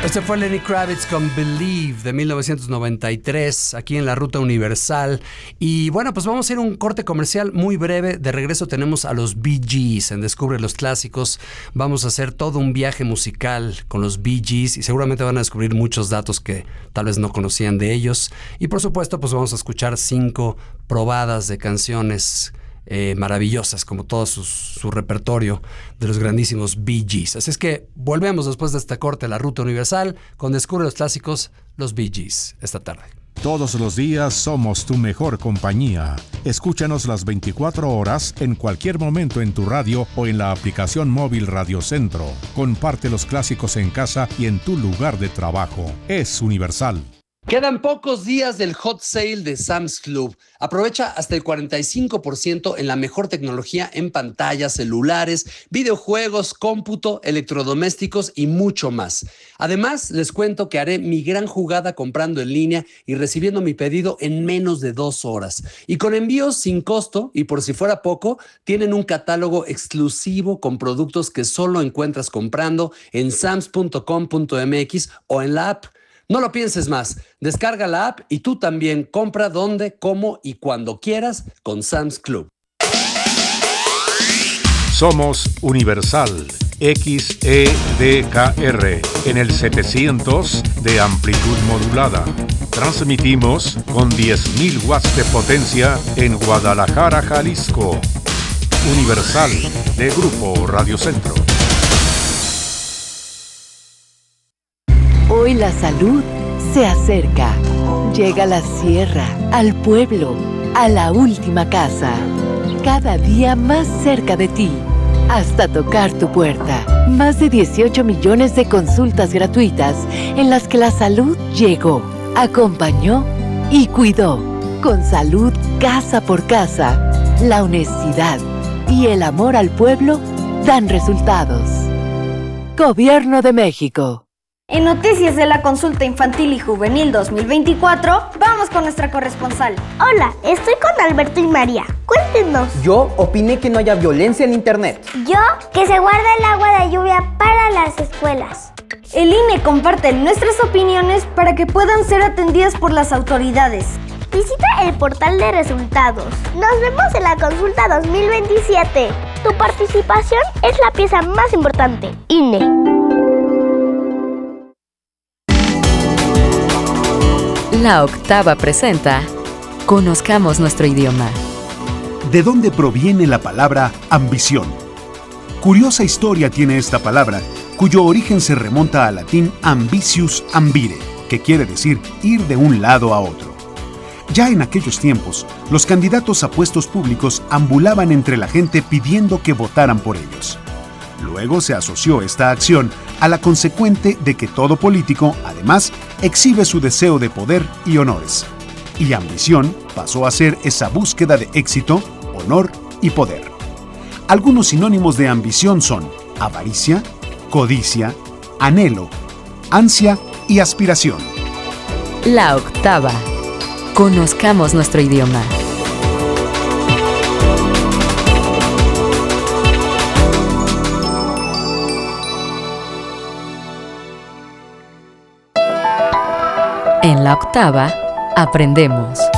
Este fue Lenny Kravitz con Believe de 1993, aquí en la Ruta Universal. Y bueno, pues vamos a ir a un corte comercial muy breve. De regreso tenemos a los Bee Gees en Descubre los Clásicos. Vamos a hacer todo un viaje musical con los Bee Gees y seguramente van a descubrir muchos datos que tal vez no conocían de ellos. Y por supuesto, pues vamos a escuchar 5 probadas de canciones maravillosas, como todo su repertorio de los grandísimos Bee Gees. Así es que volvemos después de este corte a la Ruta Universal con Descubre los Clásicos, los Bee Gees, esta tarde. Todos los días somos tu mejor compañía. Escúchanos las 24 horas en cualquier momento en tu radio o en la aplicación móvil Radio Centro. Comparte los clásicos en casa y en tu lugar de trabajo. Es Universal. Quedan pocos días del hot sale de Sam's Club. Aprovecha hasta el 45% en la mejor tecnología en pantallas, celulares, videojuegos, cómputo, electrodomésticos y mucho más. Además, les cuento que haré mi gran jugada comprando en línea y recibiendo mi pedido en menos de 2 horas. Y con envíos sin costo, y por si fuera poco, tienen un catálogo exclusivo con productos que solo encuentras comprando en sams.com.mx o en la app. No lo pienses más, descarga la app y tú también compra donde, cómo y cuando quieras con Sam's Club. Somos Universal XEDKR en el 700 de amplitud modulada. Transmitimos con 10.000 watts de potencia en Guadalajara, Jalisco. Universal de Grupo Radio Centro. Hoy la salud se acerca. Llega a la sierra, al pueblo, a la última casa. Cada día más cerca de ti, hasta tocar tu puerta. Más de 18 millones de consultas gratuitas en las que la salud llegó, acompañó y cuidó. Con salud casa por casa, la honestidad y el amor al pueblo dan resultados. Gobierno de México. En Noticias de la Consulta Infantil y Juvenil 2024, vamos con nuestra corresponsal. Hola, estoy con Alberto y María. Cuéntenos. Yo opiné que no haya violencia en internet. Yo, que se guarda el agua de lluvia para las escuelas. El INE comparte nuestras opiniones para que puedan ser atendidas por las autoridades. Visita el portal de resultados. Nos vemos en la consulta 2027. Tu participación es la pieza más importante. INE. La Octava presenta Conozcamos nuestro idioma. ¿De dónde proviene la palabra ambición? Curiosa historia tiene esta palabra, cuyo origen se remonta al latín ambitius ambire, que quiere decir ir de un lado a otro. Ya en aquellos tiempos, los candidatos a puestos públicos ambulaban entre la gente pidiendo que votaran por ellos. Luego se asoció esta acción a la consecuente de que todo político, además, exhibe su deseo de poder y honores. Y ambición pasó a ser esa búsqueda de éxito, honor y poder. Algunos sinónimos de ambición son avaricia, codicia, anhelo, ansia y aspiración. La Octava. Conozcamos nuestro idioma. En La Octava, aprendemos.